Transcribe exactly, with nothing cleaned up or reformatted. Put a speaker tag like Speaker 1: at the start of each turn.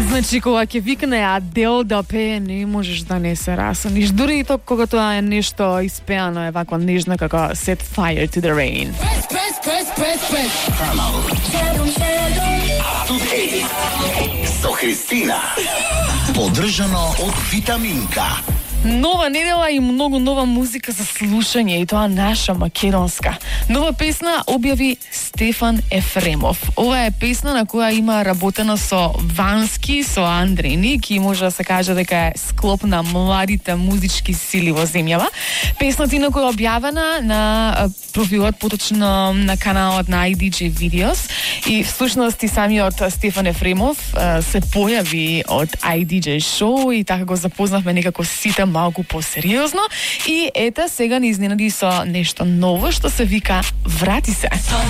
Speaker 1: Значи, кога ќе викне Адел да пее, не можеш да не се расониш. Дури и тоа кога тоа е нешто испеано, е ваква нежна како Set Fire to the Rain.
Speaker 2: Press, press, press, press, press.
Speaker 3: Со Христина. Поддржано од Витаминка.
Speaker 1: Нова недела и многу нова музика за слушање, и тоа наша македонска. Нова песна објави Стефан Ефремов. Ова е песна на која има работено со Вански, со Андреј Ник, и може да се каже дека е склоп на младите музички сили во земјава. Песната инаку е објавена на профилот, поточно на каналот на ай ди джей Videos, и всушност и самиот Стефан Ефремов се појави од ай ди джей Show и така го запознавме некако сите малку посериозно, и ета сега ни изненади со нешто ново што се вика Врати се.